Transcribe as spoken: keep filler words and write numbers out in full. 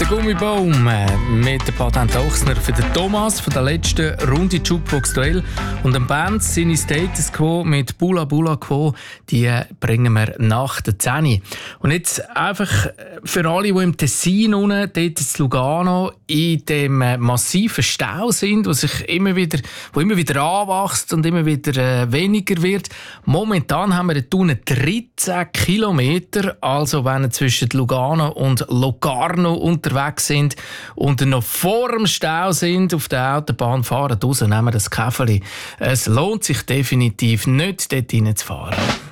Gummibaum mit dem Patent Ochsner für den Thomas von der letzten Runde Jukebox Duell und dem Band seine Status Quo mit Bula Bula Quo, die bringen wir nach der zehn. Und jetzt einfach für alle, die im Tessin unten, dort in Lugano, in dem massiven Stau sind, wo sich immer wieder, wo immer wieder anwächst und immer wieder äh, weniger wird. Momentan haben wir dort unten dreizehn Kilometer, also wenn ihr zwischen Lugano und Locarno unterwegs sind und noch vor dem Stau sind, auf der Autobahn fahren, raus, nehmen das Käferli. Es lohnt sich definitiv nicht, dort reinzufahren.